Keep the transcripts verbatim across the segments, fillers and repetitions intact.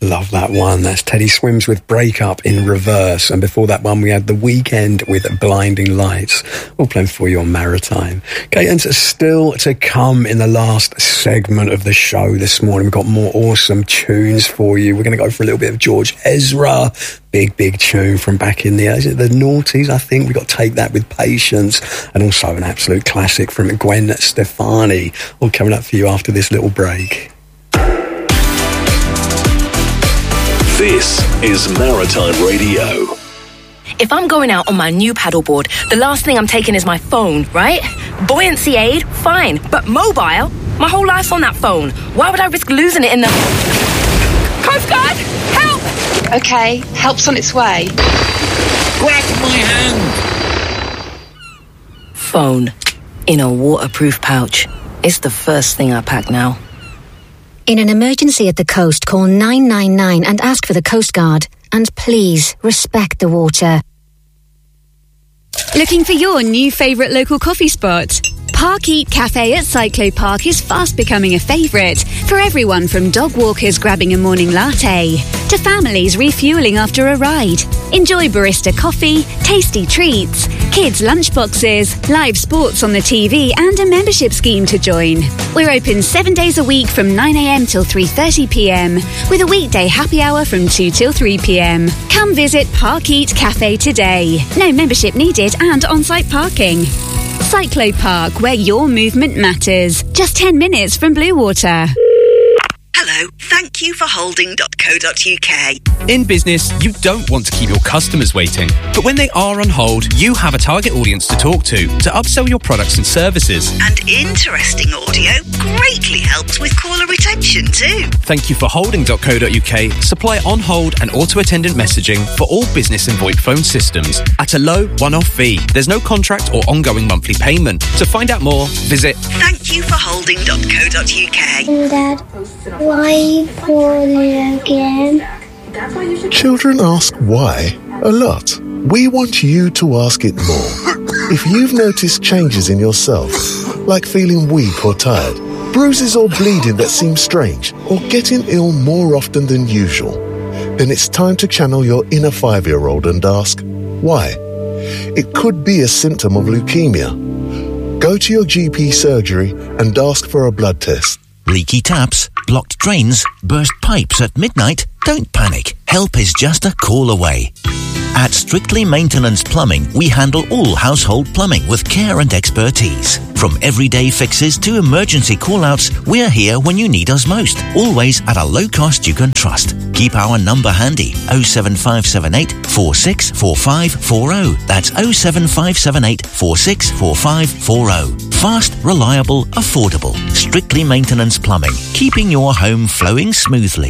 Love that one. That's Teddy Swims with Break Up in Reverse. And before that one, we had The Weeknd with Blinding Lights. All playing for you on Maritime. Okay, and still to come in the last segment of the show this morning, we've got more awesome tunes for you. We're going to go for a little bit of George Ezra. Big, big tune from back in the, is it the noughties, I think. We've got to Take That with Patience. And also an absolute classic from Gwen Stefani. All coming up for you after this little break. This is Maritime Radio. If I'm going out on my new paddleboard, the last thing I'm taking is my phone, right? Buoyancy aid, fine. But mobile? My whole life's on that phone. Why would I risk losing it in the... Coast Guard! Help! Okay, help's on its way. Grab my hand! Phone. In a waterproof pouch. It's the first thing I pack now. In an emergency at the coast, call nine nine nine and ask for the Coast Guard. And please, respect the water. Looking for your new favourite local coffee spot? Park Eat Cafe at Cyclopark is fast becoming a favourite for everyone from dog walkers grabbing a morning latte to families refuelling after a ride. Enjoy barista coffee, tasty treats, kids' lunchboxes, live sports on the T V and a membership scheme to join. We're open seven days a week from nine a.m. till three thirty p.m. with a weekday happy hour from two till three p.m. Come visit Park Eat Cafe today. No membership needed and on-site parking. Cyclopark, where your movement matters. Just ten minutes from Blue Water. Hello, thank you for holding dot co dot uk. In business, you don't want to keep your customers waiting. But when they are on hold, you have a target audience to talk to to upsell your products and services. And interesting audio greatly helps with caller retention too. Thank you for holding dot co dot uk. Supply on-hold and auto-attendant messaging for all business and VoIP phone systems at a low one-off fee. There's no contract or ongoing monthly payment. To find out more, visit thank you for holding dot co dot uk. Dad, why poorly again? Children ask why a lot. We want you to ask it more. If you've noticed changes in yourself, like feeling weak or tired, bruises or bleeding that seem strange, or getting ill more often than usual, then it's time to channel your inner five-year-old and ask, why? It could be a symptom of leukemia. Go to your G P surgery and ask for a blood test. Leaky taps, blocked drains, burst pipes at midnight? Don't panic. Help is just a call away. At Strictly Maintenance Plumbing, we handle all household plumbing with care and expertise. From everyday fixes to emergency call-outs, we're here when you need us most. Always at a low cost you can trust. Keep our number handy, oh seven five seven eight, four six four five four oh. That's oh seven five seven eight, four six four five four oh. Fast, reliable, affordable. Strictly Maintenance Plumbing, keeping your home flowing smoothly.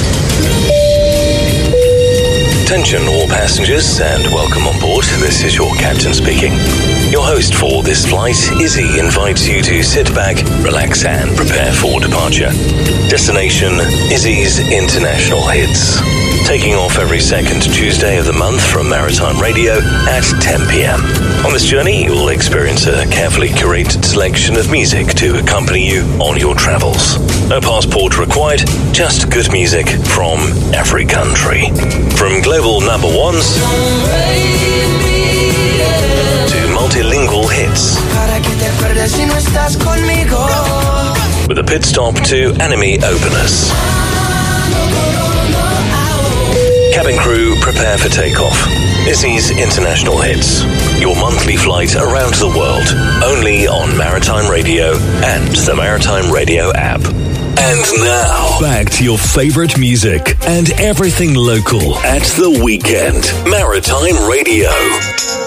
Attention all passengers and welcome on board. This is your captain speaking. Your host for this flight, Izzy, invites you to sit back, relax and prepare for departure. Destination, Izzy's International Hits. Taking off every second Tuesday of the month from Maritime Radio at ten p.m. On this journey, you'll experience a carefully curated selection of music to accompany you on your travels. No passport required, just good music from every country. From global number ones to multilingual hits, with a pit stop to anime openers. Cabin crew, prepare for takeoff. Izzy's International Hits, your monthly flight around the world, only on Maritime Radio and the Maritime Radio app. And now, back to your favourite music and everything local at The Weekend. Maritime Radio.